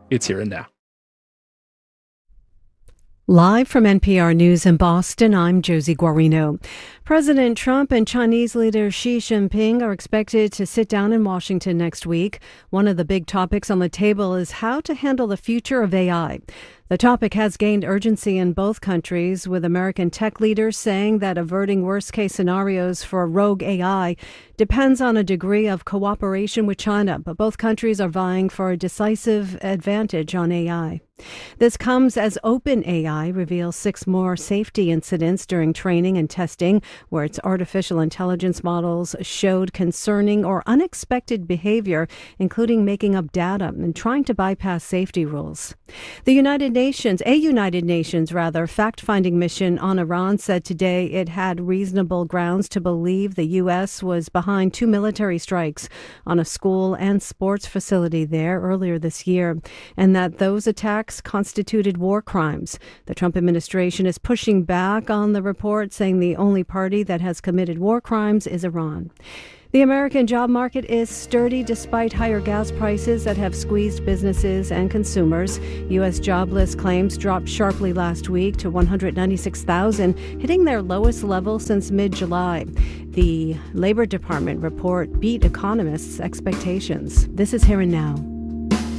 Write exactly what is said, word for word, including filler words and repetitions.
It's Here and Now. Live from N P R News in Boston, I'm Josie Guarino. President Trump and Chinese leader Xi Jinping are expected to sit down in Washington next week. One of the big topics on the table is how to handle the future of A I. The topic has gained urgency in both countries, with American tech leaders saying that averting worst-case scenarios for rogue A I depends on a degree of cooperation with China, but both countries are vying for a decisive advantage on A I. This comes as OpenAI reveals six more safety incidents during training and testing, where its artificial intelligence models showed concerning or unexpected behavior, including making up data and trying to bypass safety rules. The United Nations, a United Nations rather, fact-finding mission on Iran said today it had reasonable grounds to believe the U S was behind two military strikes on a school and sports facility there earlier this year, and that those attacks constituted war crimes. The Trump administration is pushing back on the report, saying the only party that has committed war crimes is Iran. The American job market is sturdy despite higher gas prices that have squeezed businesses and consumers. U S jobless claims dropped sharply last week to one hundred ninety-six thousand, hitting their lowest level since mid-July. The Labor Department report beat economists' expectations. This is Here and Now.